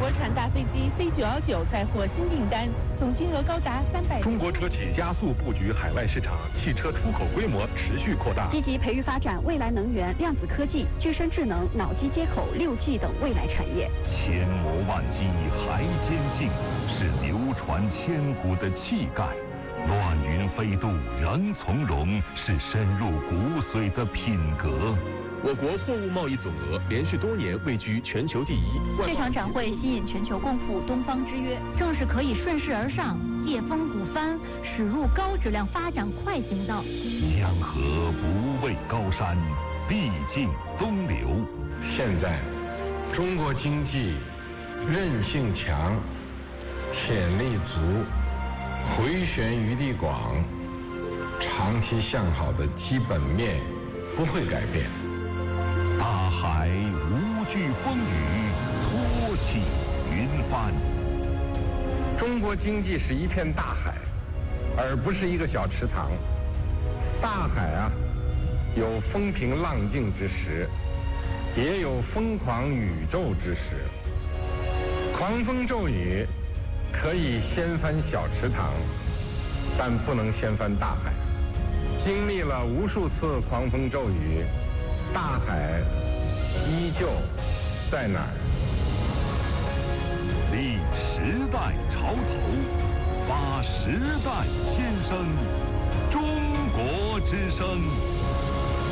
国产大飞机 C919再获新订单，总金额高达300。 中国车企加速布局海外市场，汽车出口规模持续扩大。 积极培育发展未来能源、量子科技、具身智能、脑机接口、6G 等未来产业。 千磨万击还坚信，是流传千古的气概。乱云飞渡仍从容，是深入骨髓的品格。 我国货物贸易总额连续多年位居全球第一。 这场展会吸引全球共赴东方之约，正是可以顺势而上，借风鼓帆，驶入高质量发展快行道。 江河不畏高山，必尽东流。 现在，中国经济韧性强，潜力足，回旋余地广，长期向好的基本面不会改变。 大海无惧风雨，托起云帆。 中国经济是一片大海，而不是一个小池塘。大海啊，有风平浪静之时，也有疯狂宇宙之时。狂风骤雨可以掀翻小池塘，但不能掀翻大海。经历了无数次狂风骤雨，大海依旧在哪儿？ 立时代潮头，发时代先声，中国之声。